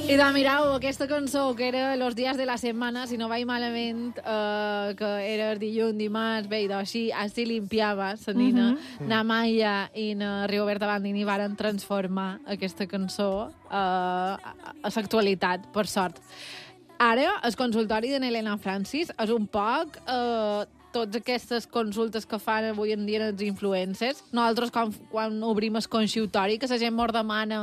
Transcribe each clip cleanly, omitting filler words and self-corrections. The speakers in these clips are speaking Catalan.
I de mirau, aquesta cançó que era Los días de la setmana, si no vaig malament, que era el dilluns, dimarts, bé, així limpiava la Nina, na Maia i na Rigoberta Bandini varen transformar aquesta cançó a l'actualitat, per sort. Ara, el consultori de Helena Francis és un poc totes aquestes consultes que fan avui en dia els influencers. Nosaltres, quan obrim el consultori, que la gent mos demana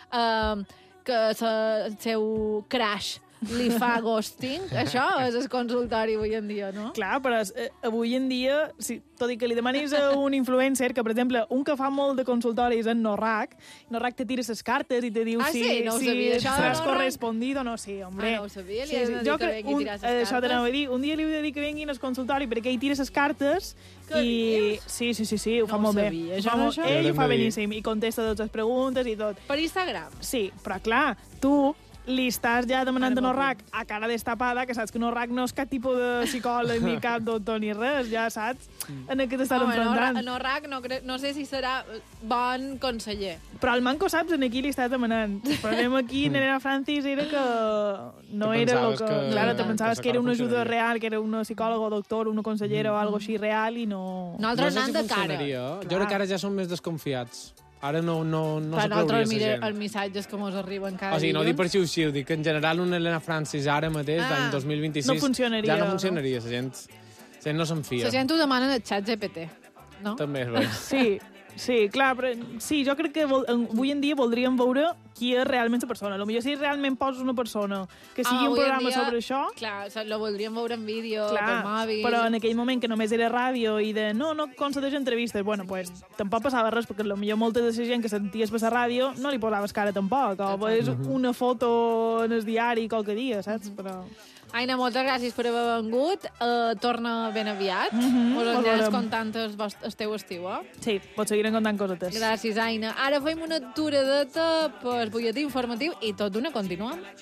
que el seu crush li fa ghosting, això és el consultori avui en dia, no? Clar, però avui en dia, tot i que li demanis a un influencer, que per exemple, un que fa molt de consultoris en Norrac te tira les cartes i te diu sí? No ho sabia, això seràs correspondido o no, sí, hombre. No ho sabia, li has de dir que vengui a tirar les cartes. Això t'anava a dir, un dia li heu de dir que venguin al consultori perquè ell tira les cartes i... Sí, ho fa molt bé. Ell ho fa beníssim i contesta totes les preguntes i tot. Per Instagram? Sí, però clar, tu li estàs ja demanant a Norrac a cara destapada, que saps que Norrac no és cap tipus de psicòleg ni cap doctor ni res, ja saps en què t'estàs enfrontant. Norrac no sé si serà bon conseller. Però el manco saps en qui li estàs demanant. El problema aquí, Helena Francis, era que no era el que... Claro, te pensaves que era una ajuda real, que era una psicòloga o doctor, una consellera o algo així real i no... Nosaltres anant de cara. Jo crec que ara ja som més desconfiats. Ara no s'ho creuria la gent. Els missatges que mos arriben cada dia. O sigui, no ho dic per xiu-xiu, dic que en general una Helena Francis ara mateix, l'any 2026, no funcionaria, ja no funcionaria, la gent no se'n fia. La gent ho demana en el xat GPT, no? També és veritat. Sí, clar, però sí, jo crec que avui en dia voldríem veure qui és realment la persona. Potser si realment poses una persona que sigui un programa sobre això... Clar, lo voldríem veure en vídeo, per mòbil... Però en aquell moment que només era ràdio i de no concedeix entrevistes, bueno, pues tampoc passava res, perquè potser molta de la gent que senties per la ràdio no li posaves cara tampoc, o és una foto en el diari qualque dia, saps? Però... Aina, moltes gràcies per haver vengut. Torna ben aviat. Us aniràs contant el teu estiu, eh? Sí, pots seguir contant cosetes. Gràcies, Aina. Ara fem una aturadeta per butlletí informatiu i tot d'una continuem.